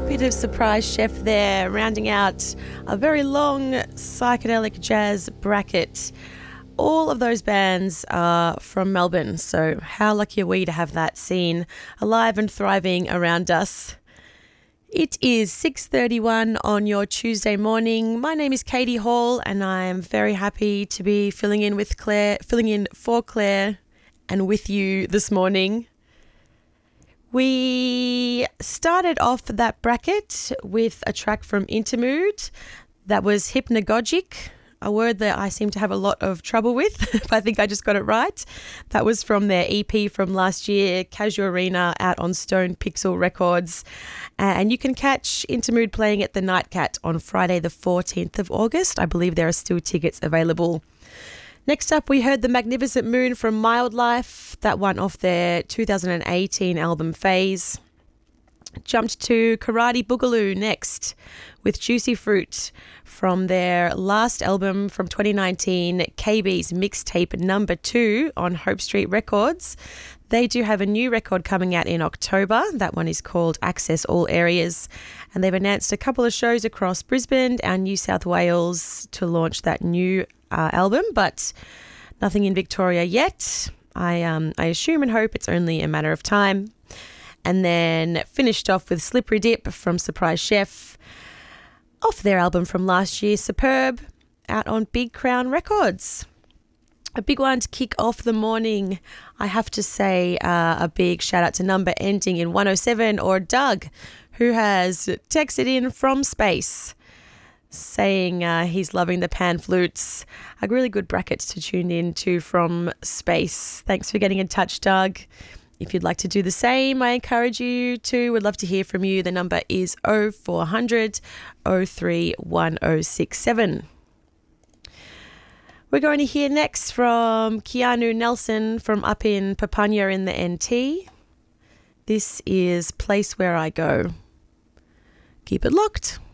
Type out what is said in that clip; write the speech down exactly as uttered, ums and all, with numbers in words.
bit of Surprise Chef there, rounding out a very long psychedelic jazz bracket. All of those bands are from Melbourne, so how lucky are we to have that scene alive and thriving around us. It is six thirty-one on your Tuesday morning. My name is Katie Hall, and I am very happy to be filling in with Claire, filling in for Claire and with you this morning. We started off that bracket with a track from Intermood that was hypnagogic, a word that I seem to have a lot of trouble with, but I think I just got it right. That was from their E P from last year, Casuarina, out on Stone Pixel Records. And you can catch Intermood playing at the Nightcat on Friday the fourteenth of August. I believe there are still tickets available. Next up, we heard The Magnificent Moon from Mild Life, that one off their two thousand eighteen album Phase. Jumped to Karate Boogaloo next with Juicy Fruit from their last album from twenty nineteen, K B's mixtape number two on Hope Street Records. They do have a new record coming out in October. That one is called Access All Areas. And they've announced a couple of shows across Brisbane and New South Wales to launch that new uh, album, but nothing in Victoria yet. I um, I assume and hope it's only a matter of time. And then finished off with Slippery Dip from Surprise Chef, off their album from last year, Superb, out on Big Crown Records. A big one to kick off the morning. I have to say uh, a big shout out to number ending in one oh seven, or Doug, who has texted in from space saying uh, he's loving the pan flutes. A really good bracket to tune in to from space. Thanks for getting in touch, Doug. If you'd like to do the same, I encourage you to. We'd love to hear from you. The number is oh four hundred, oh three one oh six seven. We're going to hear next from Keanu Nelson from up in Papunya in the N T. This is Place Where I Go. Keep it locked.